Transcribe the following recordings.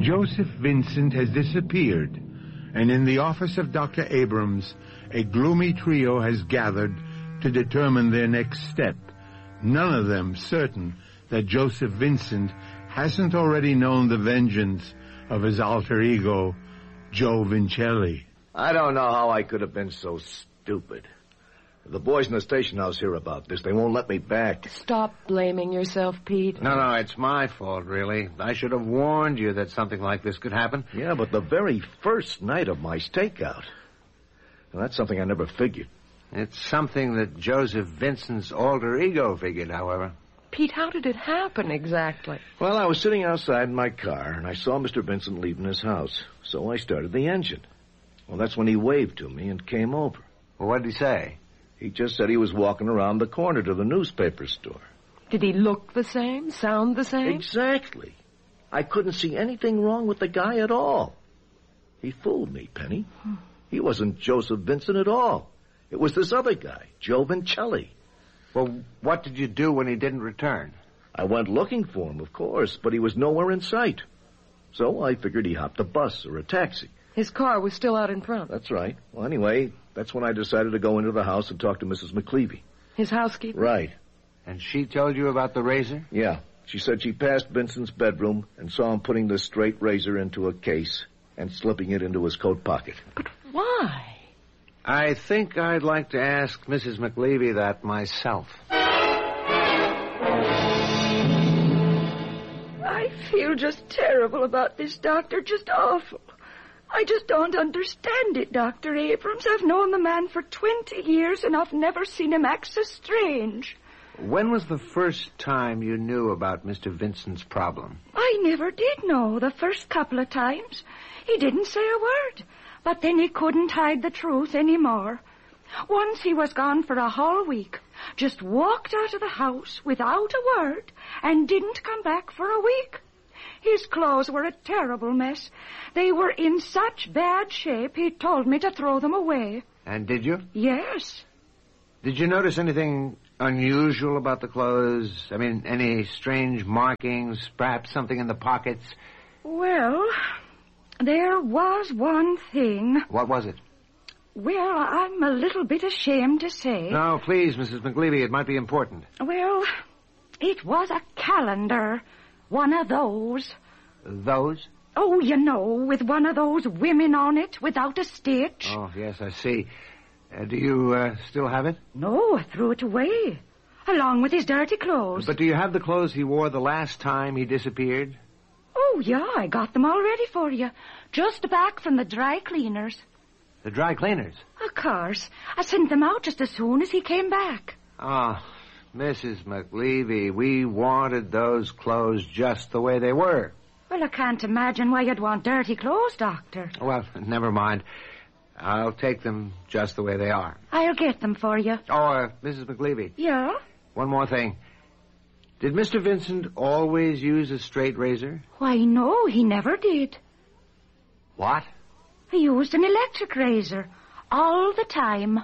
Joseph Vincent has disappeared, and in the office of Dr. Abrams, a gloomy trio has gathered to determine their next step, none of them certain that Joseph Vincent hasn't already known the vengeance of his alter ego, Joe Vincelli. I don't know how I could have been so stupid. The boys in the station house hear about this. They won't let me back. Stop blaming yourself, Pete. No, it's my fault, really. I should have warned you that something like this could happen. Yeah, but the very first night of my stakeout. Well, that's something I never figured. It's something that Joseph Vincent's alter ego figured, however. Pete, how did it happen exactly? Well, I was sitting outside in my car, and I saw Mr. Vincent leaving his house. So I started the engine. Well, that's when he waved to me and came over. Well, what did he say? He just said he was walking around the corner to the newspaper store. Did he look the same? Sound the same? Exactly. I couldn't see anything wrong with the guy at all. He fooled me, Penny. He wasn't Joseph Vincent at all. It was this other guy, Joe Vincelli. Well, what did you do when he didn't return? I went looking for him, of course, but he was nowhere in sight. So I figured he hopped a bus or a taxi. His car was still out in front. That's right. Well, anyway, that's when I decided to go into the house and talk to Mrs. McLeavy. His housekeeper? Right. And she told you about the razor? Yeah. She said she passed Vincent's bedroom and saw him putting the straight razor into a case and slipping it into his coat pocket. But why? I think I'd like to ask Mrs. McLeavy that myself. I feel just terrible about this, Doctor. Just awful. I just don't understand it, Dr. Abrams. I've known the man for 20 years, and I've never seen him act so strange. When was the first time you knew about Mr. Vincent's problem? I never did know the first couple of times. He didn't say a word, but then he couldn't hide the truth anymore. Once he was gone for a whole week, just walked out of the house without a word, and didn't come back for a week. His clothes were a terrible mess. They were in such bad shape, he told me to throw them away. And did you? Yes. Did you notice anything unusual about the clothes? I mean, any strange markings, perhaps something in the pockets? Well, there was one thing. What was it? Well, I'm a little bit ashamed to say. No, please, Mrs. McLeavy, it might be important. Well, it was a calendar. One of those. Those? Oh, you know, with one of those women on it without a stitch. Oh, yes, I see. Do you still have it? No, I threw it away, along with his dirty clothes. But do you have the clothes he wore the last time he disappeared? Oh, yeah, I got them all ready for you. Just back from the dry cleaners. The dry cleaners? Of course. I sent them out just as soon as he came back. Ah, Mrs. McLeavy, we wanted those clothes just the way they were. Well, I can't imagine why you'd want dirty clothes, Doctor. Well, never mind. I'll take them just the way they are. I'll get them for you. Oh, Mrs. McLeavy. Yeah? One more thing. Did Mr. Vincent always use a straight razor? Why, no, he never did. What? He used an electric razor all the time.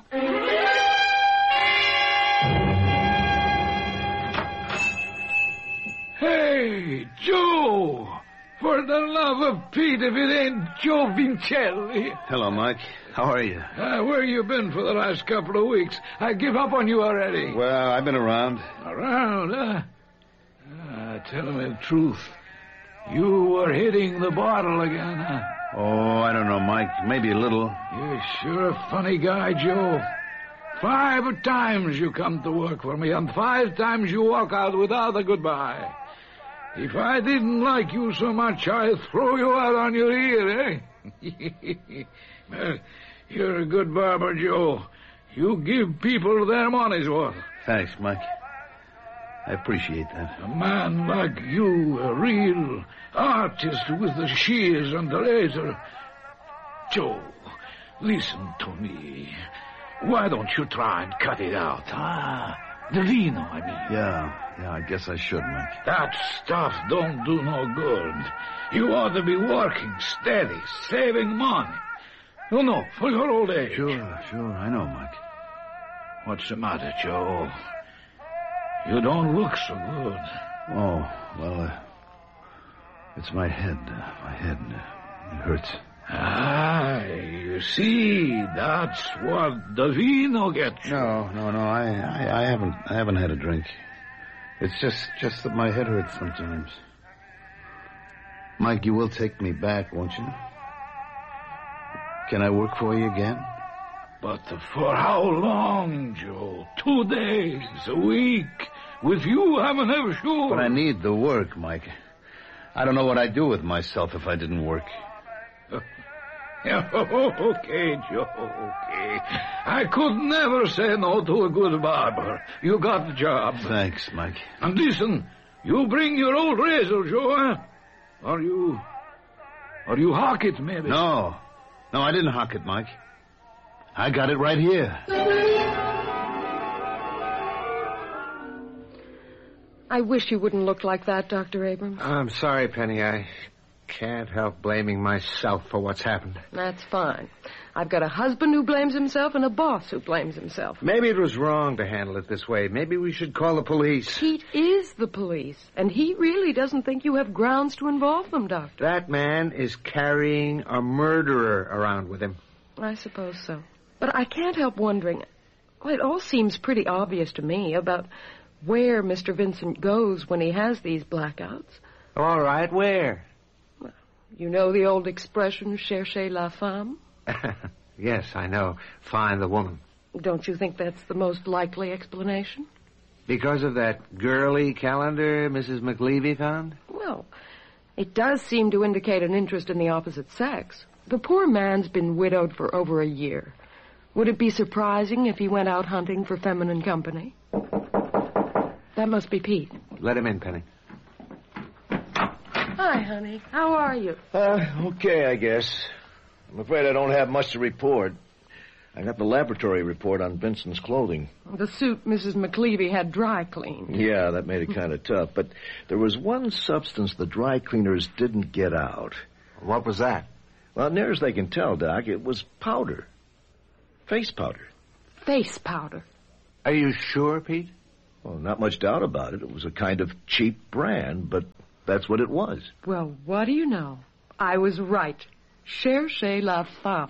Hey, Joe! For the love of Pete, if it ain't Joe Vincelli. Hello, Mike. How are you? Where you been for the last couple of weeks? I give up on you already. Well, I've been around. Around, huh? Tell me the truth. You were hitting the bottle again, huh? Oh, I don't know, Mike. Maybe a little. You're sure a funny guy, Joe. 5 times you come to work for me, and 5 times you walk out without a goodbye. If I didn't like you so much, I'd throw you out on your ear, eh? Well, you're a good barber, Joe. You give people their money's worth. Thanks, Mike. I appreciate that. A man like you, a real artist with the shears and the razor. Joe, listen to me. Why don't you try and cut it out, huh? The vino, I mean. Yeah, I guess I should, Mike. That stuff don't do no good. You ought to be working steady, saving money. You know, for your old age. Sure, I know, Mike. What's the matter, Joe? You don't look so good. Oh, well, It's my head. My head. It hurts. Ah, you see, that's what the vino gets. No. I haven't had a drink. It's just that my head hurts sometimes. Mike, you will take me back, won't you? Can I work for you again? But for how long, Joe? 2 days, a week? With you, I'm never sure. But I need the work, Mike. I don't know what I'd do with myself if I didn't work. Okay, Joe, okay. I could never say no to a good barber. You got the job. Thanks, Mike. And listen, you bring your old razor, Joe, eh? Or you hock it, maybe? No, I didn't hock it, Mike. I got it right here. I wish you wouldn't look like that, Dr. Abrams. I'm sorry, Penny. I can't help blaming myself for what's happened. That's fine. I've got a husband who blames himself and a boss who blames himself. Maybe it was wrong to handle it this way. Maybe we should call the police. Pete is the police, and he really doesn't think you have grounds to involve them, Doctor. That man is carrying a murderer around with him. I suppose so. But I can't help wondering, well, it all seems pretty obvious to me about where Mr. Vincent goes when he has these blackouts. All right, where? Well, you know the old expression, cherchez la femme? Yes, I know. Find the woman. Don't you think that's the most likely explanation? Because of that girly calendar Mrs. McLeavy found? Well, it does seem to indicate an interest in the opposite sex. The poor man's been widowed for over a year. Would it be surprising if he went out hunting for feminine company? That must be Pete. Let him in, Penny. Hi, honey. How are you? Okay, I guess. I'm afraid I don't have much to report. I got the laboratory report on Vincent's clothing. The suit Mrs. McLeavy had dry cleaned. Yeah, that made it kind of tough. But there was one substance the dry cleaners didn't get out. What was that? Well, near as they can tell, Doc, it was powder. Face powder. Face powder. Are you sure, Pete? Well, not much doubt about it. It was a kind of cheap brand, but that's what it was. Well, what do you know? I was right. Cherchez la femme.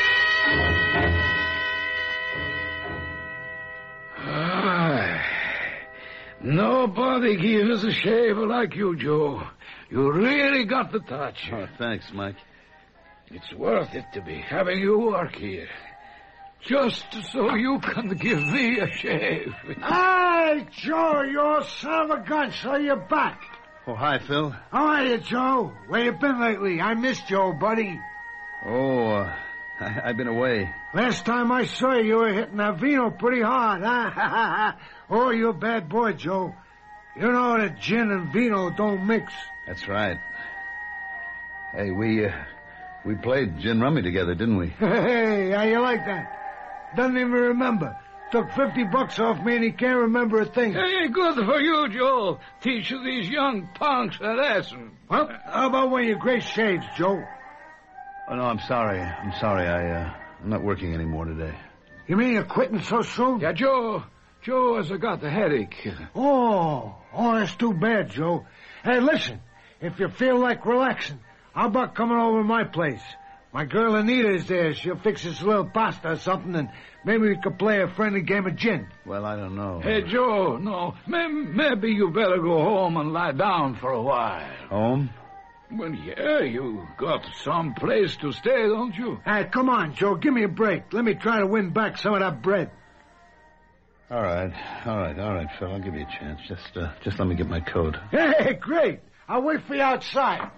Nobody gives a shaver like you, Joe. You really got the touch. Oh, thanks, Mike. It's worth it to be having you work here. Just so you can give me a shave. Hey, Joe, you son of a gun, so you're back. Oh, hi, Phil. How are you, Joe? Where you been lately? I missed you, buddy. Oh, I've been away. Last time I saw you were hitting that vino pretty hard, huh? Oh, you're a bad boy, Joe. You know that gin and vino don't mix. That's right. Hey, we played gin rummy together, didn't we? Hey, how you like that? Doesn't even remember. Took $50 off me and he can't remember a thing. Hey, good for you, Joe. Teach these young punks a lesson. Well, how about one of your great shaves, Joe? Oh, no, I'm sorry. I'm not working anymore today. You mean you're quitting so soon? Yeah, Joe has got a headache. Oh, that's too bad, Joe. Hey, listen, if you feel like relaxing, how about coming over to my place? My girl Anita is there. She'll fix us a little pasta or something, and maybe we could play a friendly game of gin. Well, I don't know. Hey, Joe, no. Maybe you better go home and lie down for a while. Home? Well, yeah, you got some place to stay, don't you? Hey, come on, Joe. Give me a break. Let me try to win back some of that bread. All right, Phil. I'll give you a chance. Just let me get my coat. Hey, great. I'll wait for you outside.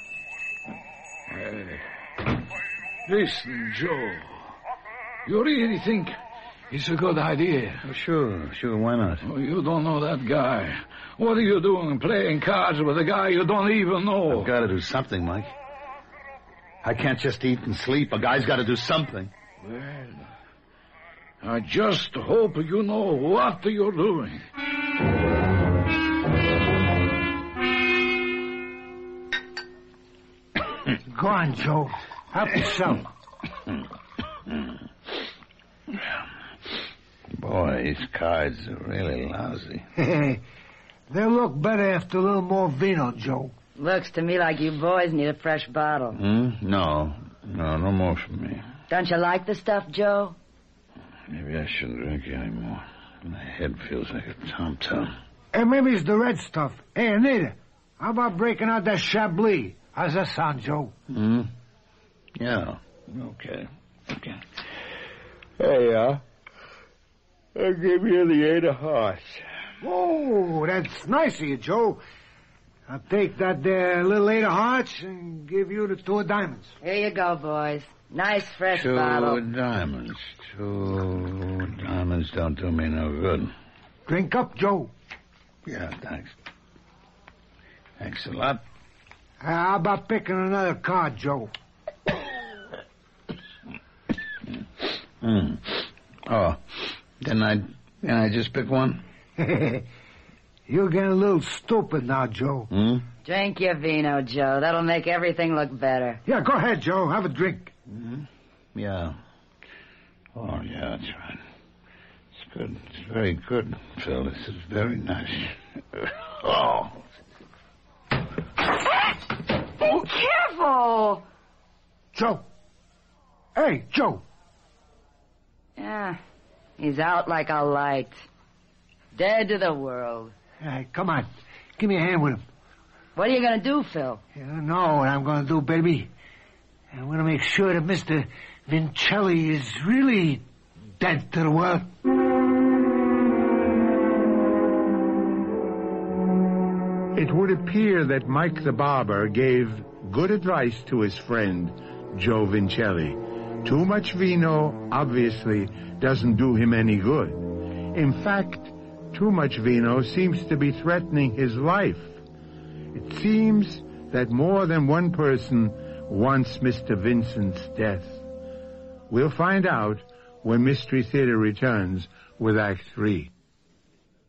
Listen, Joe. You really think it's a good idea? Oh, sure. Why not? Oh, you don't know that guy. What are you doing playing cards with a guy you don't even know? I've got to do something, Mike. I can't just eat and sleep. A guy's got to do something. Well, I just hope you know what you're doing. Go on, Joe. Help yourself. Boy, these cards are really lousy. They'll look better after a little more vino, Joe. Looks to me like you boys need a fresh bottle. No, no more from me. Don't you like the stuff, Joe? Maybe I shouldn't drink anymore. My head feels like a tom-tom. Hey, maybe it's the red stuff. Hey, Anita, how about breaking out that Chablis? How's that sound, Joe? Yeah, okay. Hey, I'll give you the 8 of hearts. Oh, that's nice of you, Joe. I'll take that there little 8 of hearts and give you the 2 of diamonds. Here you go, boys. Nice fresh 2 bottle. diamonds. 2 diamonds don't do me no good. Drink up, Joe. Yeah, thanks. Thanks a lot. How about picking another card, Joe? Oh, can I just pick one? You're getting a little stupid now, Joe. Drink your vino, Joe. That'll make everything look better. Yeah, go ahead, Joe. Have a drink. Yeah. Oh, yeah, that's right. It's good. It's very good, Phil. This is very nice. Oh. Be careful! Joe. Hey, Joe. Yeah, he's out like a light. Dead to the world. Hey, come on. Give me a hand with him. What are you going to do, Phil? You know what I'm going to do, baby. I'm going to make sure that Mr. Vincelli is really dead to the world. It would appear that Mike the barber gave good advice to his friend, Joe Vincelli. Too much vino, obviously, doesn't do him any good. In fact, too much vino seems to be threatening his life. It seems that more than one person wants Mr. Vincent's death. We'll find out when Mystery Theater returns with Act 3.